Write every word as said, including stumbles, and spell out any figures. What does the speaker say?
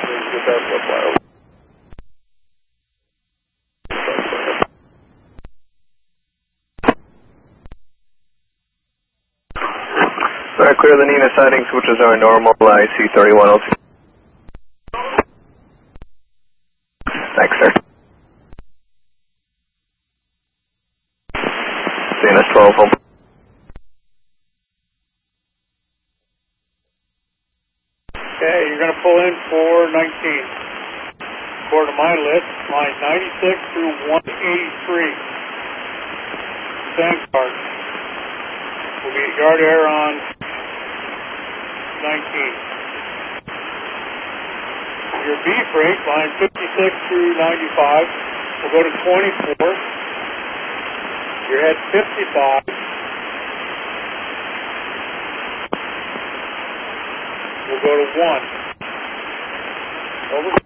Get that flip wire. Alright, clear the Nina sidings, which is our normal I C thirty-one oh two. Thanks, sir. C N S twelve home. Okay, you're going to pull in for nineteen. According to my list, line ninety-six through one eighty-three. Sandcard. We'll be guard air on nineteen. Your B freight, line fifty-six through ninety-five, will go to twenty-four. Your head fifty-five. Will go to one. Over.